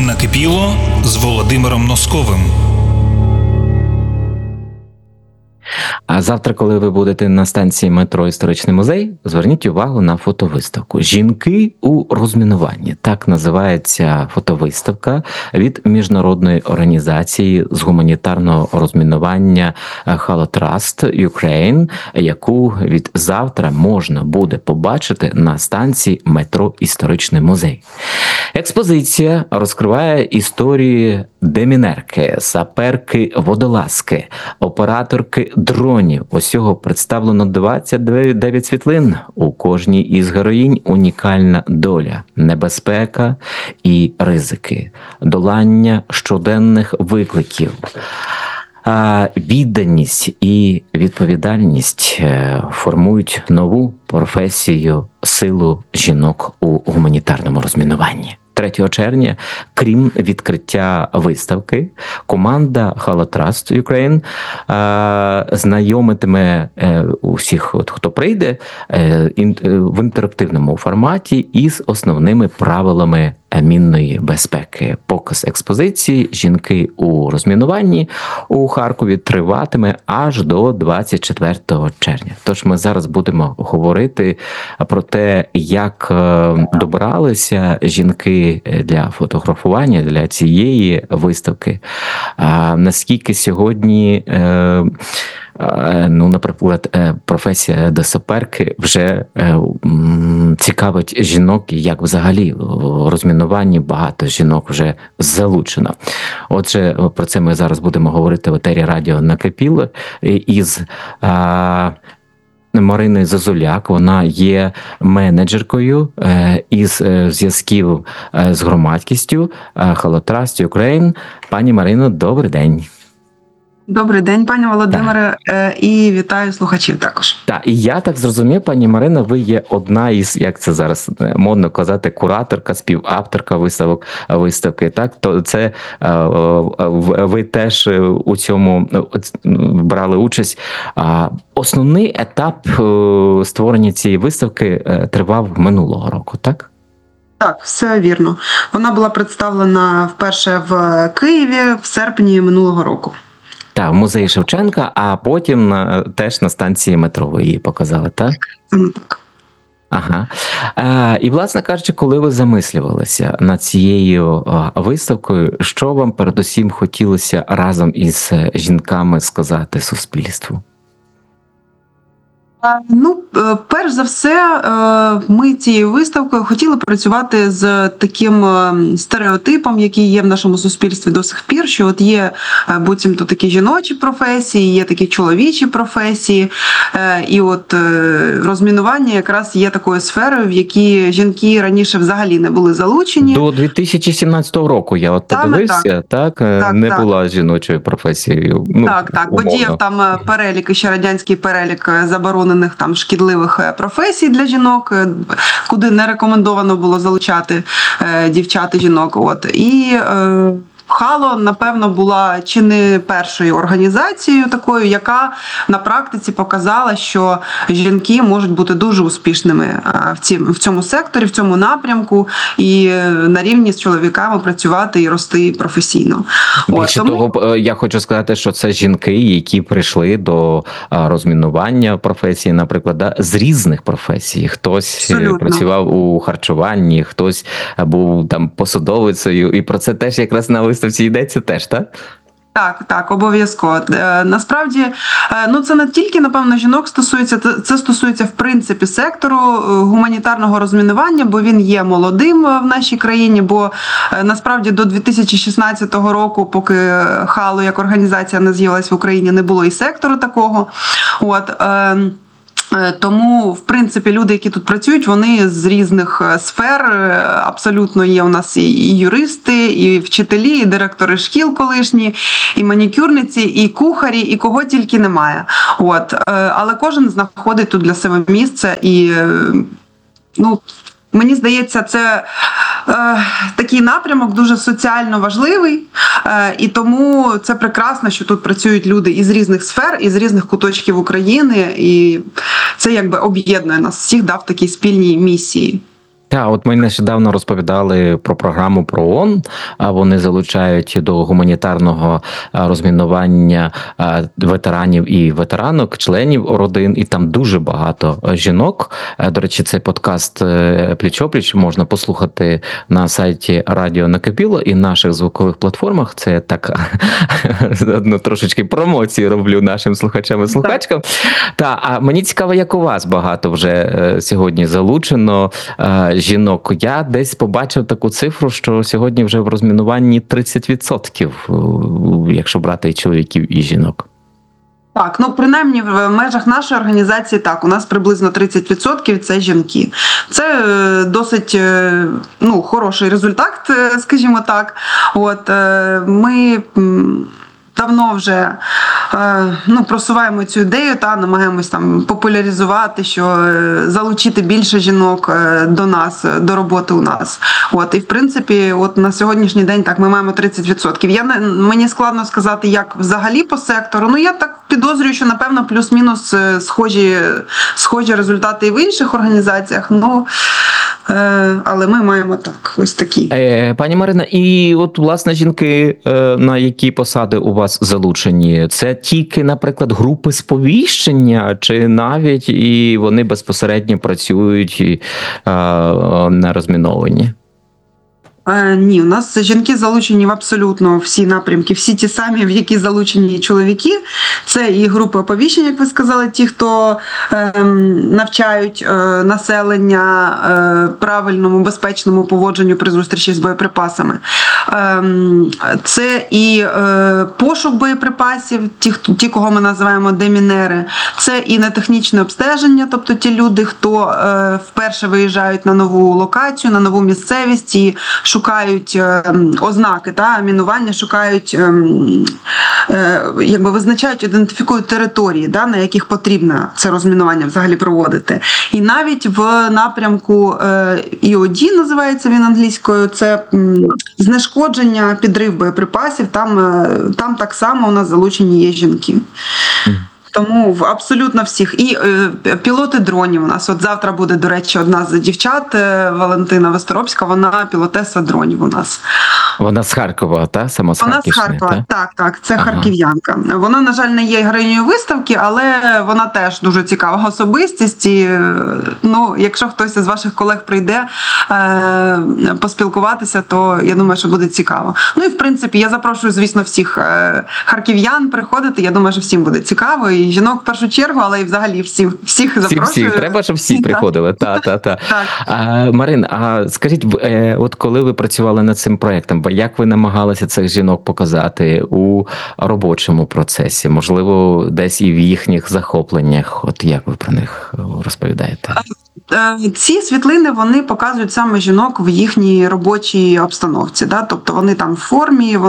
Накипіло з Володимиром Носковим. А завтра, коли ви будете на станції метро «Історичний музей», зверніть увагу на фотовиставку «Жінки у розмінуванні». Так називається фотовиставка від міжнародної організації з гуманітарного розмінування Halo Trust Ukraine, яку від завтра можна буде побачити на станції метро «Історичний музей». Експозиція розкриває історії демінерки, саперки-водолазки, операторки дронів. Усього представлено 29 світлин. У кожній із героїнь унікальна доля, небезпека і ризики, долання щоденних викликів. Відданість і відповідальність формують нову професію силу жінок у гуманітарному розмінуванні. 3 червня, крім відкриття виставки, команда Halo Trust Ukraine знайомитиме усіх, хто прийде, в інтерактивному форматі із основними правилами мінної безпеки. Показ експозиції «Жінки у розмінуванні» у Харкові триватиме аж до 24 червня. Тож ми зараз будемо говорити про те, як добиралися жінки для фотографування, для цієї виставки. Наскільки сьогодні, наприклад, професія десаперки вже цікавить жінок, і як взагалі в розмінуванні багато жінок вже залучено. Отже, про це ми зараз будемо говорити в етері радіо «Накипіло» із Мариною Зозуляк. Вона є менеджеркою із зв'язків з громадськістю Halo Trust Ukraine. Пані Марино, добрий день. Добрий день, пані Володимире, і вітаю слухачів також. Так, і я так зрозумів, пані Марина, ви є одна із, як це зараз модно казати, кураторка, співавторка виставки, так? То це ви теж у цьому брали участь. Основний етап створення цієї виставки тривав минулого року, так? Так, все вірно. Вона була представлена вперше в Києві в серпні минулого року. Так, в музеї Шевченка, а потім теж на станції метро ви її показали, так? Так. Ага. І, власне кажучи, коли ви замислювалися над цією виставкою, що вам передусім хотілося разом із жінками сказати суспільству? Перш за все, ми цією виставкою хотіли працювати з таким стереотипом, який є в нашому суспільстві до сих пір, що от є буцімто такі жіночі професії, є такі чоловічі професії, і от розмінування якраз є такою сферою, в якій жінки раніше взагалі не були залучені. До 2017 року я подивився, так, була жіночою професією. Бо діяв там перелік, ще радянський перелік заборонених там шкідливих професій для жінок, куди не рекомендовано було залучати дівчат і жінок. І Halo, напевно, була чи не першою організацією такою, яка на практиці показала, що жінки можуть бути дуже успішними в цьому секторі, в цьому напрямку, і на рівні з чоловіками працювати і рости професійно. Більше того, я хочу сказати, що це жінки, які прийшли до розмінування професії, наприклад, з різних професій. Хтось працював у харчуванні, хтось був там посадовицею, і про це теж якраз на виставці йдеться теж, так? Так, обов'язково. Насправді, це не тільки, напевно, жінок стосується, це стосується, в принципі, сектору гуманітарного розмінування, бо він є молодим в нашій країні, бо насправді до 2016 року, поки Halo як організація не з'явилась в Україні, не було і сектору такого. Тому, в принципі, люди, які тут працюють, вони з різних сфер. Абсолютно є у нас і юристи, і вчителі, і директори шкіл колишні, і манікюрниці, і кухарі, і кого тільки немає. Але кожен знаходить тут для себе місце і, мені здається, це такий напрямок дуже соціально важливий, і тому це прекрасно, що тут працюють люди із різних сфер, із різних куточків України, і це якби об'єднує нас всіх, в такій спільній місії. Так, от ми нещодавно розповідали про програму ПРООН, а вони залучають до гуманітарного розмінування ветеранів і ветеранок, членів родин, і там дуже багато жінок. До речі, цей подкаст «Пліч-о-пліч» можна послухати на сайті Радіо Накипіло і наших звукових платформах. Це так трошечки промоції роблю нашим слухачам і слухачкам. Та, а мені цікаво, як у вас багато вже сьогодні залучено жінок. Я десь побачив таку цифру, що сьогодні вже в розмінуванні 30%, якщо брати і чоловіків, і жінок. Так, ну принаймні в межах нашої організації так, у нас приблизно 30% це жінки. Це досить хороший результат, скажімо так. От ми давно вже просуваємо цю ідею та намагаємось там популяризувати, що залучити більше жінок до нас, до роботи у нас. От і в принципі, от на сьогоднішній день так ми маємо 30%. Мені складно сказати, як взагалі по сектору. Ну я так підозрюю, що напевно плюс-мінус схожі результати і в інших організаціях. Але ми маємо так, ось такі. Пані Марина, і от, власне, жінки, на які посади у вас залучені? Це тільки, наприклад, групи сповіщення, чи навіть і вони безпосередньо працюють на розмінованні? Ні, у нас жінки залучені в абсолютно всі напрямки, всі ті самі, в які залучені чоловіки. Це і групи оповіщень, як ви сказали, ті, хто навчають населення правильному, безпечному поводженню при зустрічі з боєприпасами. Це і пошук боєприпасів, ті, кого ми називаємо демінери. Це і нетехнічне обстеження, тобто ті люди, хто вперше виїжджають на нову локацію, на нову місцевість і шукають ознаки мінування, шукають, визначають, ідентифікують території, на яких потрібно це розмінування взагалі проводити. І навіть в напрямку EOD, називається він англійською, це знешкодження, підрив боєприпасів, там так само у нас залучені є жінки. Тому в абсолютно всіх. І пілоти дронів у нас. От завтра буде, до речі, одна з дівчат, Валентина Вестеробська, вона пілотеса дронів у нас. Вона з Харкова, та? Сама з Харківщини? Вона з Харкова, так, це харків'янка. Вона, на жаль, не є героїнею виставки, але вона теж дуже цікава особистість. І, якщо хтось із ваших колег прийде поспілкуватися, то я думаю, що буде цікаво. Ну і, в принципі, я запрошую, звісно, всіх харків'ян приходити. Я думаю, що всім буде цікаво. І жінок в першу чергу, але і взагалі всіх запрошую. Треба, щоб всі приходили. Так. Марин, а скажіть, от коли ви працювали над цим проєктом, як ви намагалися цих жінок показати у робочому процесі? Можливо, десь і в їхніх захопленнях? От як ви про них розповідаєте? Ці світлини, вони показують саме жінок в їхній робочій обстановці. Тобто вони там в формі,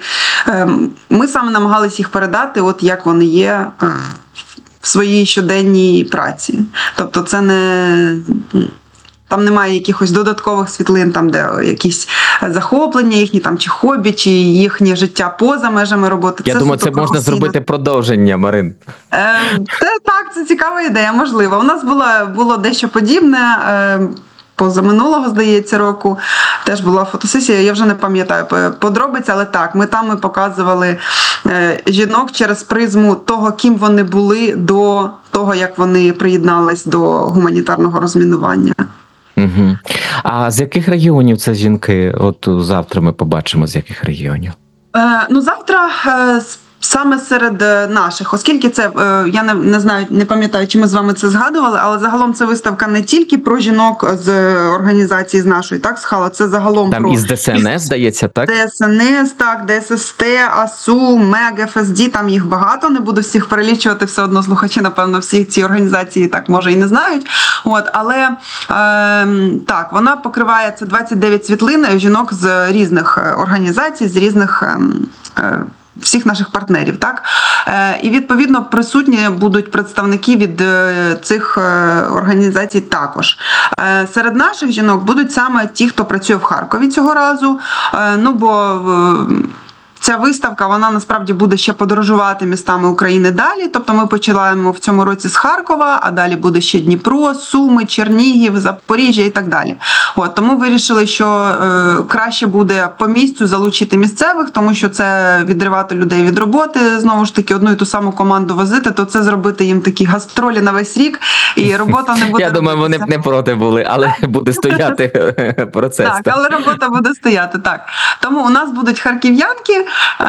ми саме намагалися їх передати, от як вони є в своїй щоденній праці. Тобто це не... Там немає якихось додаткових світлин, там де якісь захоплення їхні, там чи хобі, чи їхнє життя поза межами роботи. Я думаю, це можна зробити продовження, Марин. Так, це цікава ідея, можливо. У нас було дещо подібне. Позаминулого, здається, року теж була фотосесія, я вже не пам'ятаю подробиць, але так, ми показували жінок через призму того, ким вони були до того, як вони приєднались до гуманітарного розмінування. Угу. А з яких регіонів це жінки? От завтра ми побачимо, з яких регіонів. Завтра саме серед наших, оскільки це, я не знаю, не пам'ятаю, чи ми з вами це згадували, але загалом це виставка не тільки про жінок з організації з нашої, так, з ХАЛО, це загалом там про... із ДСНС, здається, так? ДСНС, так, ДССТ, АСУ, МЕГ, ФСД, там їх багато, не буду всіх перелічувати, все одно слухачі, напевно, всі ці організації так, може, і не знають. Але так, вона покриває, це 29 світлин жінок з різних організацій, з різних всіх наших партнерів, так? І, відповідно, присутні будуть представники від цих організацій також. Серед наших жінок будуть саме ті, хто працює в Харкові цього разу, бо ця виставка, вона насправді буде ще подорожувати містами України далі. Тобто ми починаємо в цьому році з Харкова, а далі буде ще Дніпро, Суми, Чернігів, Запоріжжя і так далі. От, тому вирішили, що краще буде по місцю залучити місцевих, тому що це відривати людей від роботи, знову ж таки, одну і ту саму команду возити, то це зробити їм такі гастролі на весь рік, і робота не буде. Я думаю, вони б не проти були, але буде стояти процес. Так, але робота буде стояти, так. Тому у нас будуть харків'янки,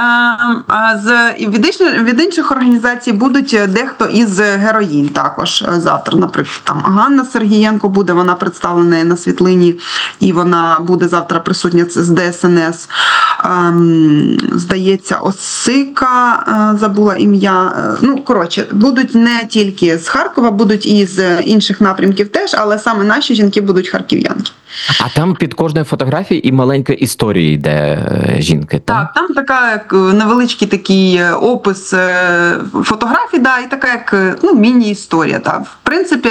від інших організацій будуть дехто із героїнь також завтра. Наприклад, там Ганна Сергієнко буде, вона представлена на світлині, і вона буде завтра присутня з ДСНС. Здається, Осика, забула ім'я. Ну, коротше, будуть не тільки з Харкова, будуть і з інших напрямків теж, але саме наші жінки будуть харків'янки. А там під кожною фотографією і маленька історія йде жінки, так? Так, там така як невеличкий такий опис фотографій, да, і така як міні-історія. Да. В принципі,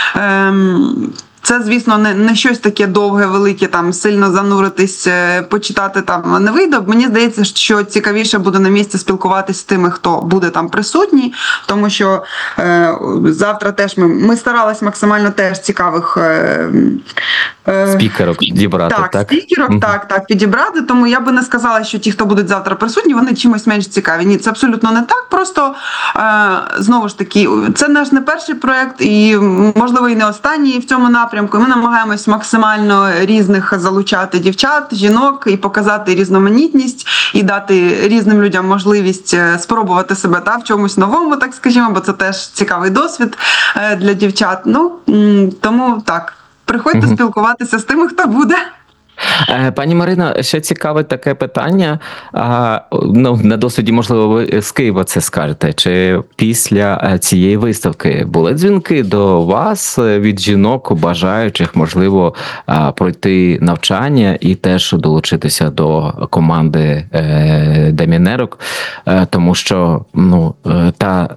це, звісно, не щось таке довге, велике, там сильно зануритись, почитати там не вийде. Мені здається, що цікавіше буде на місці спілкуватися з тими, хто буде там присутній, тому що завтра теж ми старались максимально теж цікавих спікерок підібрати, так? Спікерок, так, підібрати, тому я би не сказала, що ті, хто будуть завтра присутні, вони чимось менш цікаві. Ні, це абсолютно не так, просто, знову ж таки, це наш не перший проєкт і, можливо, і не останній в цьому напрямку. Ми намагаємось максимально різних залучати дівчат, жінок і показати різноманітність, і дати різним людям можливість спробувати себе в чомусь новому, так скажімо, бо це теж цікавий досвід для дівчат. Тому так. Приходьте спілкуватися з тими, хто буде. Пані Марина, ще цікаве таке питання. На досвіді, можливо, ви з Києва це скажете. Чи після цієї виставки були дзвінки до вас від жінок, бажаючих, можливо, пройти навчання і теж долучитися до команди демінерок? Тому що та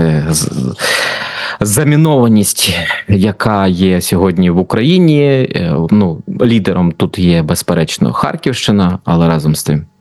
замінованість, яка є сьогодні в Україні, лідером тут є, безперечно, Харківщина, але разом з тим.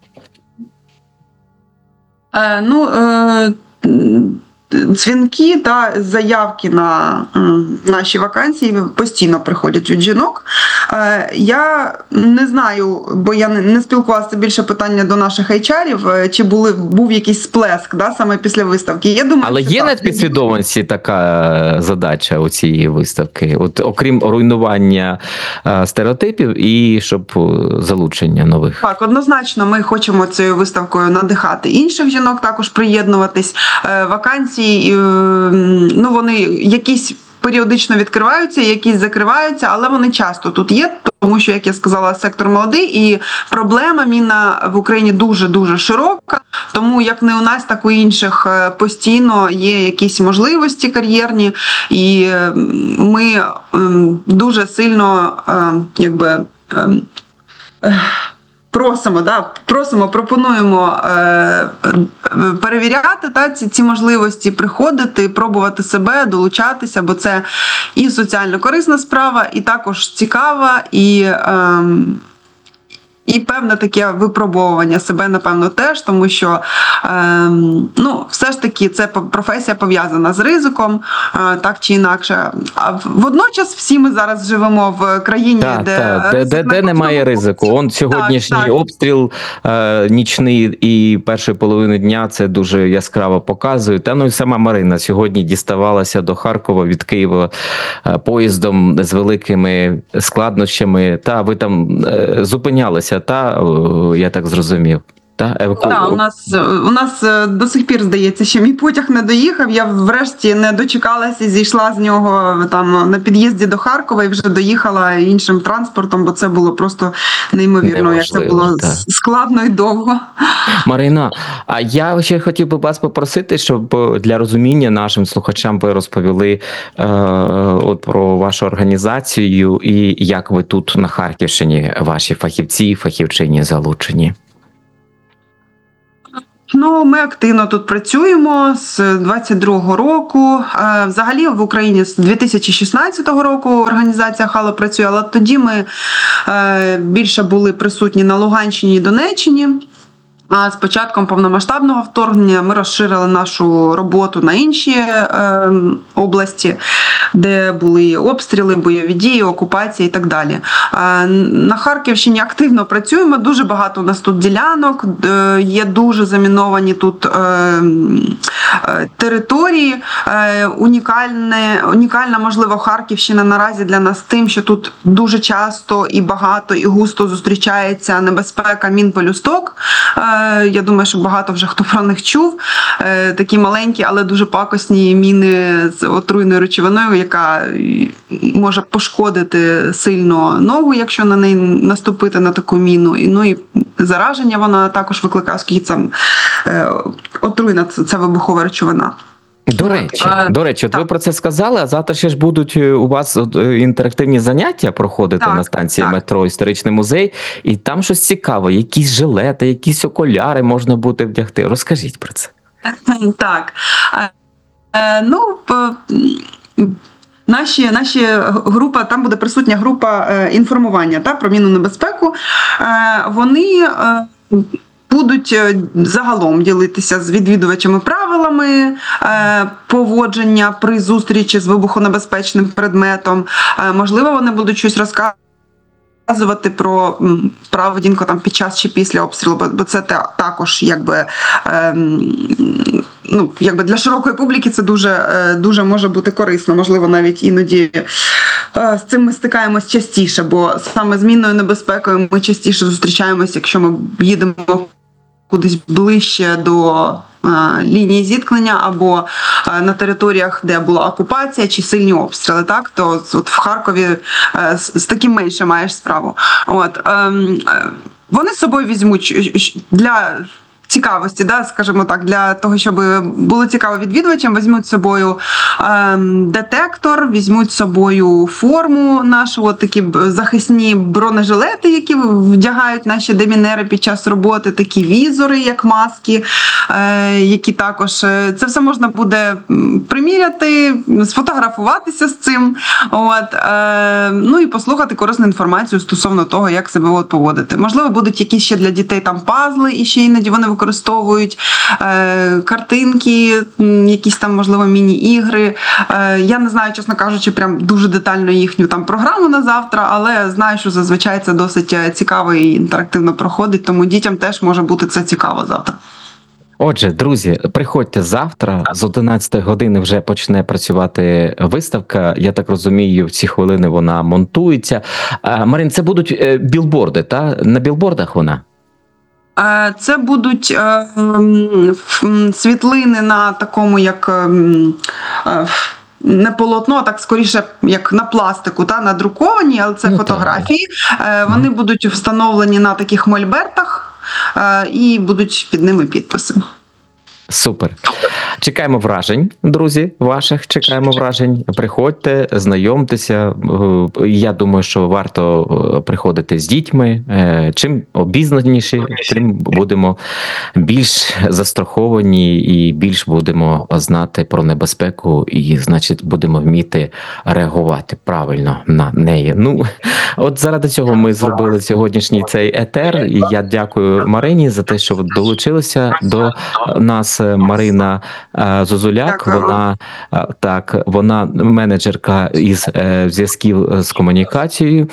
Дзвінки та заявки на наші вакансії постійно приходять від жінок. Я не знаю, бо я не спілкувалася, більше питання до наших HR-ів, чи був якийсь сплеск саме після виставки. Я думаю, але є на підсвідомості така задача у цієї виставки, от окрім руйнування стереотипів і щоб залучення нових? Так, однозначно ми хочемо цією виставкою надихати інших жінок, також приєднуватись. Вакансії, вони якісь періодично відкриваються, якісь закриваються, але вони часто тут є, тому що, як я сказала, сектор молодий, і проблема мінна в Україні дуже-дуже широка, тому як не у нас, так і у інших постійно є якісь можливості кар'єрні, і ми дуже сильно, пропонуємо перевіряти ці можливості, приходити, пробувати себе, долучатися, бо це і соціально корисна справа, і також цікава, і певне таке випробовування себе, напевно, теж, тому що все ж таки це професія пов'язана з ризиком, так чи інакше. А водночас всі ми зараз живемо в країні, де немає ризику. Сьогоднішній обстріл нічний і першої половини дня це дуже яскраво показує. І сама Марина сьогодні діставалася до Харкова від Києва поїздом з великими складнощами. Ви там зупинялися, я так зрозумів. У нас до сих пір, здається, що мій потяг не доїхав, я врешті не дочекалася, зійшла з нього на під'їзді до Харкова і вже доїхала іншим транспортом, бо це було просто неймовірно, як це було складно і довго. Марина, а я ще хотів би вас попросити, щоб для розуміння нашим слухачам ви розповіли про вашу організацію і як ви тут на Харківщині, ваші фахівці і фахівчині залучені. Ми активно тут працюємо з 22-го року. Взагалі в Україні з 2016 року організація Хало працює, але тоді ми більше були присутні на Луганщині і Донеччині. А з початком повномасштабного вторгнення ми розширили нашу роботу на інші області, де були обстріли, бойові дії, окупації і так далі. На Харківщині активно працюємо, дуже багато у нас тут ділянок, є дуже заміновані тут території. Унікальна, можливо, Харківщина наразі для нас тим, що тут дуже часто і багато, і густо зустрічається небезпека мін-пелюсток. Я думаю, що багато вже хто про них чув. Такі маленькі, але дуже пакосні міни з отруйною речовиною, яка може пошкодити сильно ногу, якщо на неї наступити, на таку міну. Ну і зараження вона також викликає, оскільки це отруйна ця вибухова речовина. До речі, от ви про це сказали, а завтра ще ж будуть у вас інтерактивні заняття проходити на станції метро «Історичний музей», і там щось цікаве, якісь жилети, якісь окуляри можна буде вдягти. Розкажіть про це. Так. Наші група, там буде присутня група інформування про мінну небезпеку. Вони будуть загалом ділитися з відвідувачами правилами поводження при зустрічі з вибухонебезпечним предметом. Можливо, вони будуть щось розказувати про поведінку під час чи після обстрілу, бо це також якби для широкої публіки це дуже може бути корисно. Можливо, навіть іноді з цим ми стикаємось частіше, бо саме з мінною небезпекою ми частіше зустрічаємось, якщо ми їдемо кудись ближче до лінії зіткнення або на територіях, де була окупація чи сильні обстріли, то от в Харкові з таким менше маєш справу. Вони з собою візьмуть для цікавості, скажімо так, для того, щоб було цікаво відвідувачам, візьмуть з собою детектор, візьмуть з собою форму нашу, такі захисні бронежилети, які вдягають наші демінери під час роботи, такі візори, як маски, які також, це все можна буде приміряти, сфотографуватися з цим, ну і послухати корисну інформацію стосовно того, як себе поводити. Можливо, будуть якісь ще для дітей пазли, і ще іноді вони використовують картинки, якісь можливо, міні-ігри. Я не знаю, чесно кажучи, прям дуже детально їхню програму на завтра, але знаю, що зазвичай це досить цікаво і інтерактивно проходить, тому дітям теж може бути це цікаво завтра. Отже, друзі, приходьте завтра, з 11 години вже почне працювати виставка. Я так розумію, в ці хвилини вона монтується. Марин, це будуть білборди, На білбордах вона? Це будуть світлини на такому, як не полотно, а так скоріше, як на пластику, надруковані, але це фотографії. Вони будуть встановлені на таких мольбертах і будуть під ними підписи. Супер. Чекаємо вражень, друзі, ваших, чекаємо вражень. Приходьте, знайомтеся. Я думаю, що варто приходити з дітьми. Чим обізнаніші, тим будемо більш застраховані і більш будемо знати про небезпеку і, значить, будемо вміти реагувати правильно на неї. От заради цього ми зробили сьогоднішній цей етер. І я дякую Марині за те, що ви долучилися до нас. Марина Зозуляк, вона менеджерка із зв'язків з комунікацією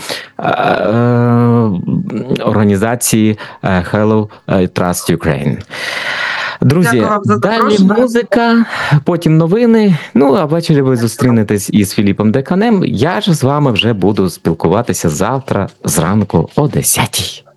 організації Hello Trust Ukraine. Друзі, далі музика, потім новини, а ввечері ви зустрінетесь із Філіпом Деканем. Я ж з вами вже буду спілкуватися завтра зранку о 10-й.